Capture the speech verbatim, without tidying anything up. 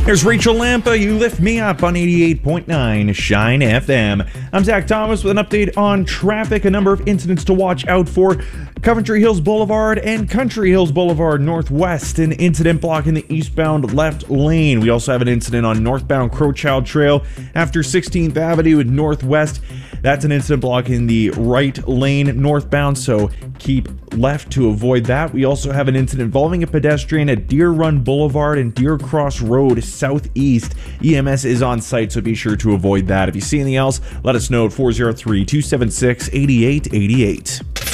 There's Rachel Lampa, You Lift Me Up on eighty-eight point nine Shine F M. I'm Zach Thomas with an update on traffic, a number of incidents to watch out for. Coventry Hills Boulevard and Country Hills Boulevard Northwest, an incident blocking the eastbound left lane. We also have an incident on northbound Crowchild Trail after sixteenth Avenue and Northwest. That's an incident blocking the right lane northbound, so keep left to avoid that. We also have an incident involving a pedestrian at Deer Run Boulevard and Deer Cross Road southeast. E M S is on site, so be sure to avoid that. If you see anything else, let us know at four oh three, two seven six, eight eight eight eight.